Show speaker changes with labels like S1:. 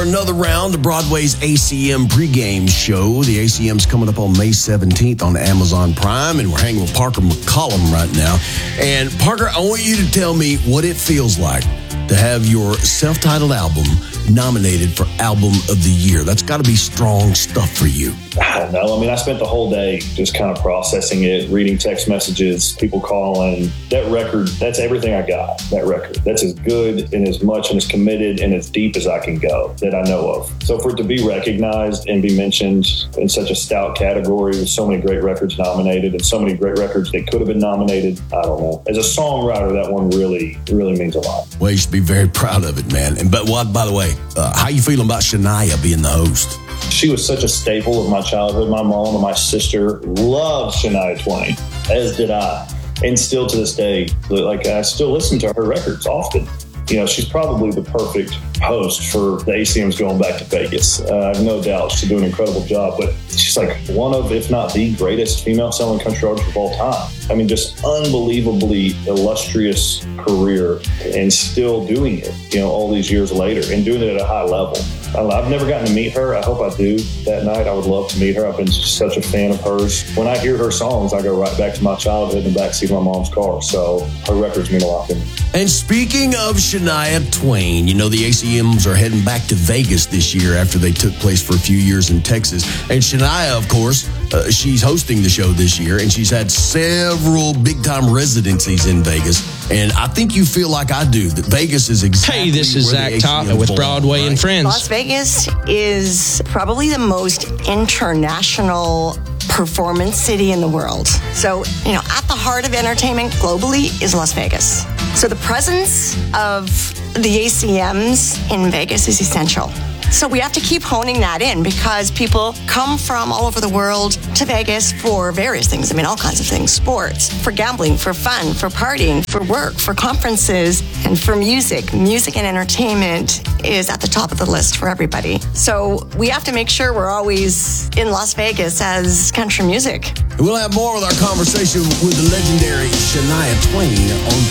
S1: Another round of Broadway's ACM pregame show. The ACM's coming up on May 17th on Amazon Prime, and we're hanging with Parker McCollum right now. And Parker, I want you to tell me what it feels like to have your self-titled album nominated for Album of the Year. That's got to be strong stuff for you.
S2: I don't know. I mean, I spent the whole day just kind of processing it, reading text messages, people calling. That record, that's everything I got, that record. That's as good and as much and as committed and as deep as I can go that I know of. So for it to be recognized and be mentioned in such a stout category with so many great records nominated and so many great records that could have been nominated, I don't know. As a songwriter, that one really, really means a lot.
S1: Well, you should be very proud of it, man. And but what, by the way, how you feeling about Shania being the host?
S2: She was such a staple of my childhood. My mom and my sister loved Shania Twain, as did I. And still to this day, like I still listen to her records often. You know, she's probably the perfect host for the ACMs going back to Vegas. I have no doubt she's doing an incredible job, but she's like one of, if not the greatest female selling country artist of all time. I mean, just unbelievably illustrious career and still doing it, you know, all these years later and doing it at a high level. I've never gotten to meet her. I hope I do that night. I would love to meet her. I've been such a fan of hers. When I hear her songs, I go right back to my childhood and backseat of my mom's car. So her records mean a lot to me.
S1: And speaking of Shania Twain, you know, the ACMs are heading back to Vegas this year after they took place for a few years in Texas. And Shania, of course, she's hosting the show this year, and she's had several big-time residencies in Vegas. And I think you feel like I do, that Vegas is exactly
S3: Hey, this is Zach Totta with Broadway and Friends.
S4: Las Vegas is probably the most international performance city in the world. So, you know, at the heart of entertainment globally is Las Vegas. So the presence of the ACMs in Vegas is essential. So we have to keep honing that in because people come from all over the world to Vegas for various things. I mean, all kinds of things. Sports, for gambling, for fun, for partying, for work, for conferences, and for music. Music and entertainment is at the top of the list for everybody. So we have to make sure we're always in Las Vegas as country music.
S1: We'll have more with our conversation with the legendary Shania Twain on